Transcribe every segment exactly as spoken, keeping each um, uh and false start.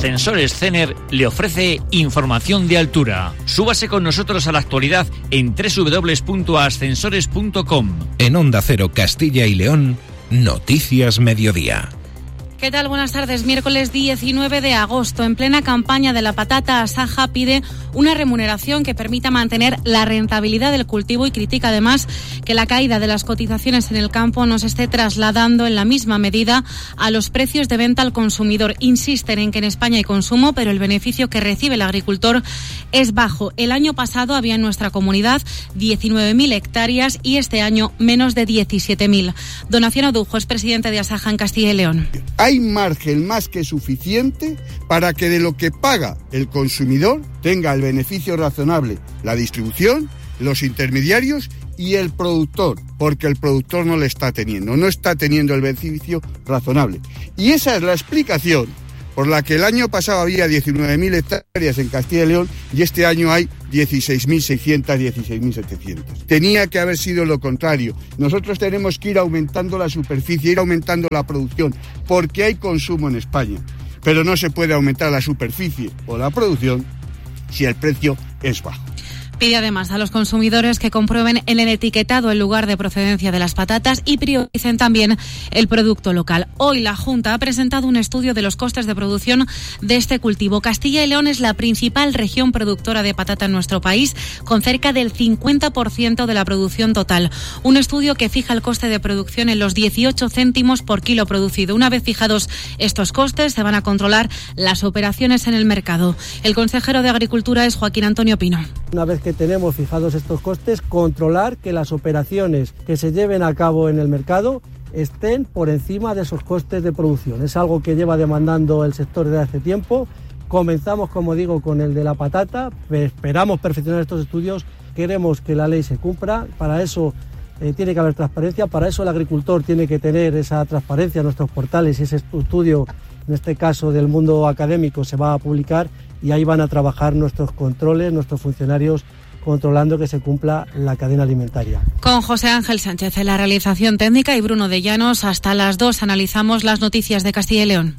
Ascensores Cener le ofrece información de altura. Súbase con nosotros a la actualidad en doble u doble u doble u punto ascensores punto com. En Onda Cero Castilla y León, Noticias Mediodía. ¿Qué tal? Buenas tardes. Miércoles diecinueve de agosto, en plena campaña de la patata, Asaja pide una remuneración que permita mantener la rentabilidad del cultivo y critica además que la caída de las cotizaciones en el campo no se esté trasladando en la misma medida a los precios de venta al consumidor. Insisten en que en España hay consumo, pero el beneficio que recibe el agricultor es bajo. El año pasado había en nuestra comunidad diecinueve mil hectáreas y este año menos de diecisiete mil. Donación Odujo es presidente de Asaja en Castilla y León. Hay margen más que suficiente para que de lo que paga el consumidor tenga el beneficio razonable la distribución, los intermediarios y el productor, porque el productor no le está teniendo, no está teniendo el beneficio razonable. Y esa es la explicación por la que el año pasado había diecinueve mil hectáreas en Castilla y León y este año hay dieciséis mil seiscientos, dieciséis mil setecientos. Tenía que haber sido lo contrario. Nosotros tenemos que ir aumentando la superficie, ir aumentando la producción, porque hay consumo en España. Pero no se puede aumentar la superficie o la producción si el precio es bajo. Pide además a los consumidores que comprueben en el etiquetado el lugar de procedencia de las patatas y prioricen también el producto local. Hoy la Junta ha presentado un estudio de los costes de producción de este cultivo. Castilla y León es la principal región productora de patata en nuestro país, con cerca del cincuenta por ciento de la producción total. Un estudio que fija el coste de producción en los dieciocho céntimos por kilo producido. Una vez fijados estos costes, se van a controlar las operaciones en el mercado. El consejero de Agricultura es Joaquín Antonio Pino. Una vez que tenemos fijados estos costes, controlar que las operaciones que se lleven a cabo en el mercado estén por encima de esos costes de producción. Es algo que lleva demandando el sector desde hace tiempo. Comenzamos, como digo, con el de la patata. Esperamos perfeccionar estos estudios. Queremos que la ley se cumpla. Para eso eh, tiene que haber transparencia. Para eso el agricultor tiene que tener esa transparencia en nuestros portales y ese estudio, en este caso del mundo académico, se va a publicar. Y ahí van a trabajar nuestros controles, nuestros funcionarios, controlando que se cumpla la cadena alimentaria. Con José Ángel Sánchez en la realización técnica y Bruno de Llanos, hasta las dos analizamos las noticias de Castilla y León.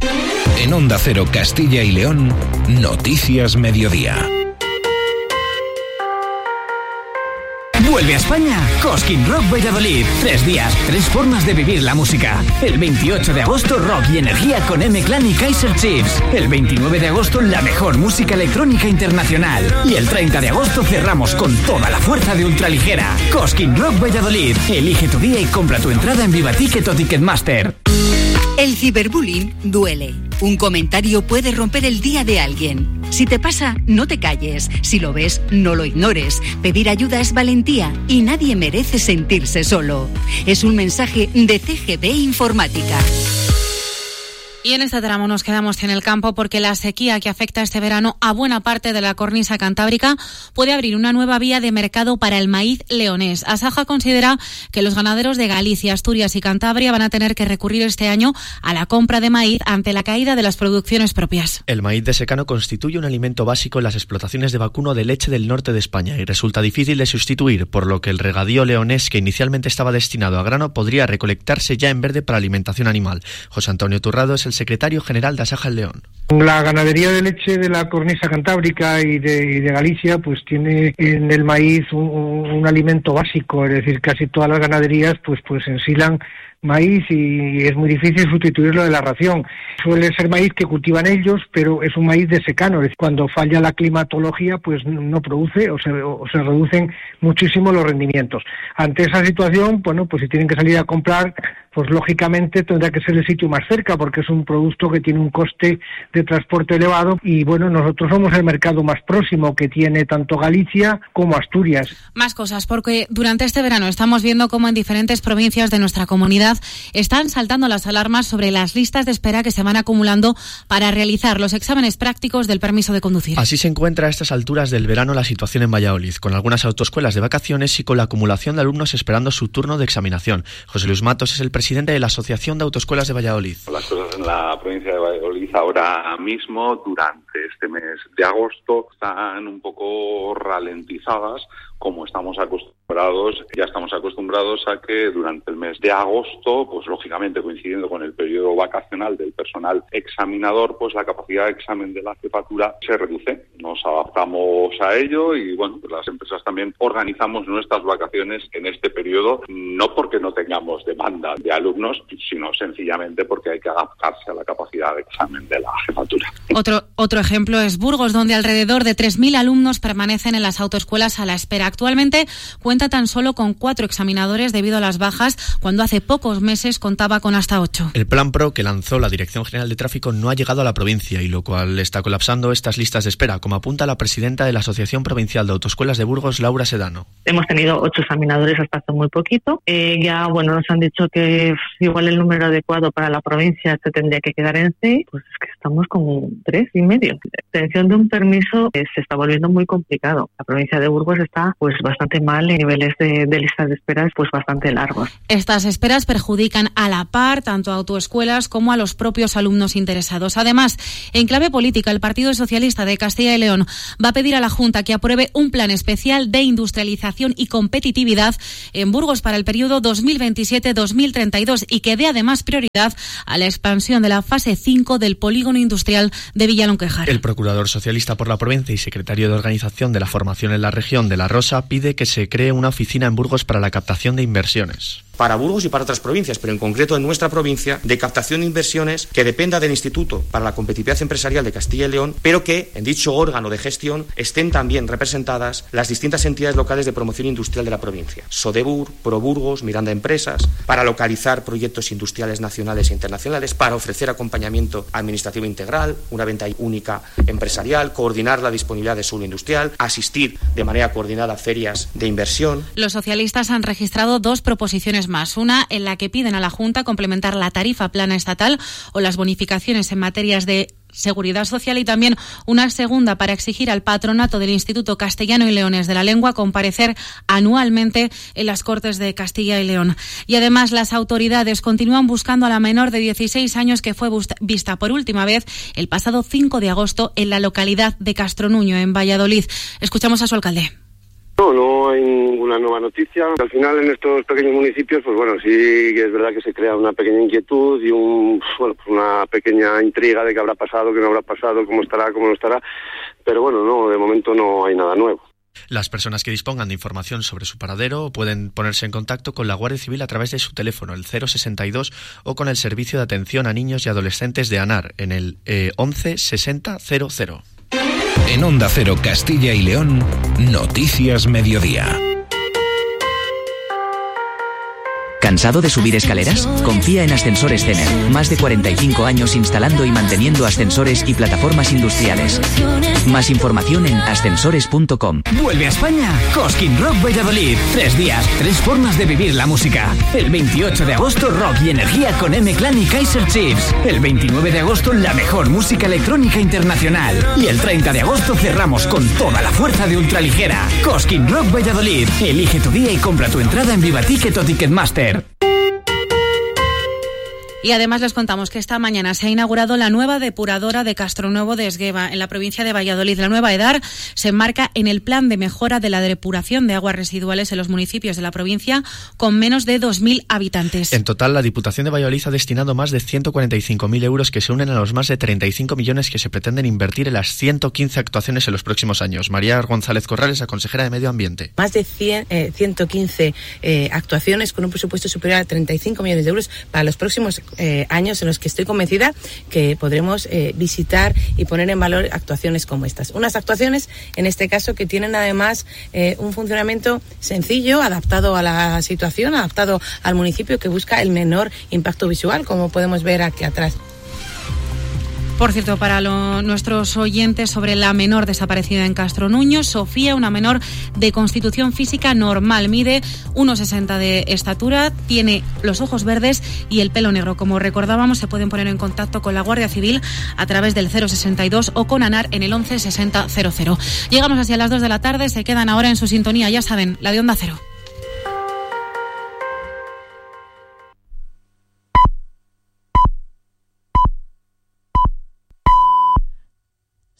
En Onda Cero Castilla y León, Noticias Mediodía. Vuelve a España Cosquín Rock Valladolid. Tres días, tres formas de vivir la música. El veintiocho de agosto, rock y energía con M-Clan y Kaiser Chiefs. El veintinueve de agosto, la mejor música electrónica internacional. Y el treinta de agosto cerramos con toda la fuerza de ultraligera. Cosquín Rock Valladolid. Elige tu día y compra tu entrada en Vivaticket o Ticketmaster. El ciberbullying duele. Un comentario puede romper el día de alguien. Si te pasa, no te calles. Si lo ves, no lo ignores. Pedir ayuda es valentía y nadie merece sentirse solo. Es un mensaje de C G B Informática. Y en este tramo nos quedamos en el campo porque la sequía que afecta este verano a buena parte de la cornisa cantábrica puede abrir una nueva vía de mercado para el maíz leonés. Asaja considera que los ganaderos de Galicia, Asturias y Cantabria van a tener que recurrir este año a la compra de maíz ante la caída de las producciones propias. El maíz de secano constituye un alimento básico en las explotaciones de vacuno de leche del norte de España y resulta difícil de sustituir, por lo que el regadío leonés, que inicialmente estaba destinado a grano, podría recolectarse ya en verde para alimentación animal. José Antonio Turrado es el secretario general de Asaja en León. La ganadería de leche de la cornisa cantábrica y de, y de Galicia pues tiene en el maíz un, un alimento básico, es decir, casi todas las ganaderías pues pues ensilan maíz y es muy difícil sustituirlo de la ración. Suele ser maíz que cultivan ellos, pero es un maíz de secano. Cuando falla la climatología, pues no produce o se, o se reducen muchísimo los rendimientos. Ante esa situación, bueno, pues si tienen que salir a comprar, pues lógicamente tendrá que ser el sitio más cerca, porque es un producto que tiene un coste de transporte elevado y bueno, nosotros somos el mercado más próximo que tiene tanto Galicia como Asturias. Más cosas, porque durante este verano estamos viendo cómo en diferentes provincias de nuestra comunidad están saltando las alarmas sobre las listas de espera que se van acumulando para realizar los exámenes prácticos del permiso de conducir. Así se encuentra a estas alturas del verano la situación en Valladolid, con algunas autoescuelas de vacaciones y con la acumulación de alumnos esperando su turno de examinación. José Luis Matos es el presidente de la Asociación de Autoescuelas de Valladolid. Las cosas en la provincia de Valladolid ahora mismo, durante este mes de agosto, están un poco ralentizadas como estamos acostumbrados, ya estamos acostumbrados a que durante el mes de agosto, pues lógicamente coincidiendo con el periodo vacacional del personal examinador, pues la capacidad de examen de la jefatura se reduce. Nos adaptamos a ello y bueno, pues las empresas también organizamos nuestras vacaciones en este periodo, no porque no tengamos demanda de alumnos, sino sencillamente porque hay que adaptarse a la capacidad de examen de la jefatura. Otro, otro ejemplo es Burgos, donde alrededor de tres mil alumnos permanecen en las autoescuelas a la espera. Actualmente cuenta tan solo con cuatro examinadores debido a las bajas, cuando hace pocos meses contaba con hasta ocho. El Plan PRO que lanzó la Dirección General de Tráfico no ha llegado a la provincia y lo cual está colapsando estas listas de espera, como apunta la presidenta de la Asociación Provincial de Autoescuelas de Burgos, Laura Sedano. Hemos tenido ocho examinadores hasta hace muy poquito. Eh, ya bueno nos han dicho que igual el número adecuado para la provincia se tendría que quedar en seis, pues es que estamos con tres y medio. La obtención de un permiso eh, se está volviendo muy complicado. La provincia de Burgos está pues bastante mal en niveles de, de listas de esperas pues bastante largos. Estas esperas perjudican a la par tanto a autoescuelas como a los propios alumnos interesados. Además, en clave política, el Partido Socialista de Castilla y León va a pedir a la Junta que apruebe un plan especial de industrialización y competitividad en Burgos para el periodo dos mil veintisiete a dos mil treinta y dos y que dé además prioridad a la expansión de la fase cinco del polígono industrial de Villalonquejar. El procurador socialista por la provincia y secretario de organización de la formación en la región de La Rosa pide que se cree una oficina en Burgos para la captación de inversiones. Para Burgos y para otras provincias, pero en concreto en nuestra provincia, de captación de inversiones que dependa del Instituto para la Competitividad Empresarial de Castilla y León, pero que en dicho órgano de gestión estén también representadas las distintas entidades locales de promoción industrial de la provincia, Sodebur, Proburgos, Miranda Empresas, para localizar proyectos industriales nacionales e internacionales, para ofrecer acompañamiento administrativo integral, una venta única empresarial, coordinar la disponibilidad de suelo industrial, asistir de manera coordinada a ferias de inversión. Los socialistas han registrado dos proposiciones más, una en la que piden a la Junta complementar la tarifa plana estatal o las bonificaciones en materias de seguridad social y también una segunda para exigir al patronato del Instituto Castellano y Leones de la Lengua comparecer anualmente en las Cortes de Castilla y León. Y además las autoridades continúan buscando a la menor de dieciséis años que fue vista por última vez el pasado cinco de agosto en la localidad de Castronuño, en Valladolid. Escuchamos a su alcalde. No, no hay ninguna nueva noticia. Al final en estos pequeños municipios, pues bueno, sí que es verdad que se crea una pequeña inquietud y un, bueno, pues una pequeña intriga de qué habrá pasado, qué no habrá pasado, cómo estará, cómo no estará. Pero bueno, no, de momento no hay nada nuevo. Las personas que dispongan de información sobre su paradero pueden ponerse en contacto con la Guardia Civil a través de su teléfono, el cero sesenta y dos, o con el Servicio de Atención a Niños y Adolescentes de ANAR, en el eh, once sesenta cero cero. En Onda Cero Castilla y León, Noticias Mediodía. ¿Cansado de subir escaleras? Confía en Ascensores Cener. Más de cuarenta y cinco años instalando y manteniendo ascensores y plataformas industriales. Más información en ascensores punto com. Vuelve a España Cosquín Rock Valladolid. Tres días, tres formas de vivir la música. El veintiocho de agosto, rock y energía con M-Clan y Kaiser Chiefs. El veintinueve de agosto, la mejor música electrónica internacional. Y el treinta de agosto cerramos con toda la fuerza de Ultraligera. Cosquín Rock Valladolid. Elige tu día y compra tu entrada en Viva Ticket o Ticketmaster. Y además les contamos que esta mañana se ha inaugurado la nueva depuradora de Castronuevo de Esgueva, en la provincia de Valladolid. La nueva EDAR se enmarca en el plan de mejora de la depuración de aguas residuales en los municipios de la provincia con menos de dos mil habitantes. En total, la Diputación de Valladolid ha destinado más de ciento cuarenta y cinco mil euros que se unen a los más de treinta y cinco millones que se pretenden invertir en las ciento quince actuaciones en los próximos años. María González Corrales, la consejera de Medio Ambiente. Más de cien, eh, ciento quince eh, actuaciones con un presupuesto superior a treinta y cinco millones de euros para los próximos Eh, años en los que estoy convencida que podremos eh, visitar y poner en valor actuaciones como estas. Unas actuaciones, en este caso, que tienen además eh, un funcionamiento sencillo, adaptado a la situación, adaptado al municipio, que busca el menor impacto visual, como podemos ver aquí atrás. Por cierto, para lo, nuestros oyentes, sobre la menor desaparecida en Castronuño, Sofía, una menor de constitución física normal, mide uno sesenta de estatura, tiene los ojos verdes y el pelo negro. Como recordábamos, se pueden poner en contacto con la Guardia Civil a través del cero sesenta y dos o con ANAR en el once sesenta cero cero. Llegamos hacia las dos de la tarde, se quedan ahora en su sintonía, ya saben, la de Onda Cero.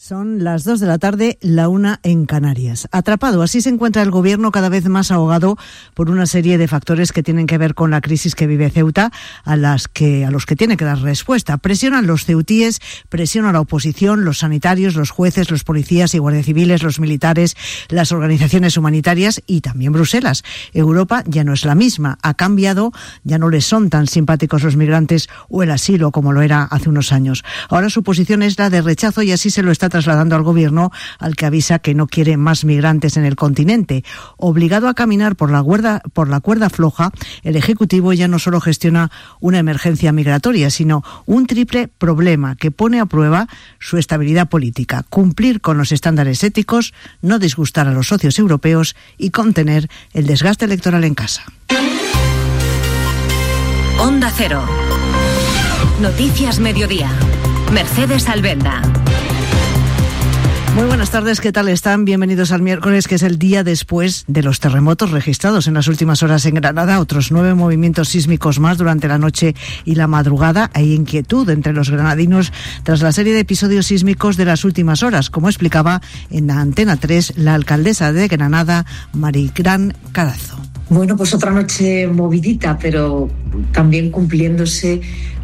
Son las dos de la tarde, la una en Canarias. Atrapado, así se encuentra el gobierno cada vez más ahogado por una serie de factores que tienen que ver con la crisis que vive Ceuta, a las que a los que tiene que dar respuesta. Presionan los ceutíes, presiona la oposición, los sanitarios, los jueces, los policías y guardias civiles, los militares, las organizaciones humanitarias y también Bruselas. Europa ya no es la misma, ha cambiado, ya no les son tan simpáticos los migrantes o el asilo como lo era hace unos años. Ahora su posición es la de rechazo y así se lo está trasladando al gobierno, al que avisa que no quiere más migrantes en el continente. Obligado a caminar por la cuerda, por la cuerda floja, el Ejecutivo ya no solo gestiona una emergencia migratoria, sino un triple problema que pone a prueba su estabilidad política: cumplir con los estándares éticos, no disgustar a los socios europeos y contener el desgaste electoral en casa. Onda Cero. Noticias Mediodía. Mercedes Alvenda. Muy buenas tardes, ¿qué tal están? Bienvenidos al miércoles, que es el día después de los terremotos registrados en las últimas horas en Granada. Otros nueve movimientos sísmicos más durante la noche y la madrugada. Hay inquietud entre los granadinos tras la serie de episodios sísmicos de las últimas horas, como explicaba en la Antena tres la alcaldesa de Granada, Marigrán Carazo. Bueno, pues otra noche movidita, pero también cumpliéndose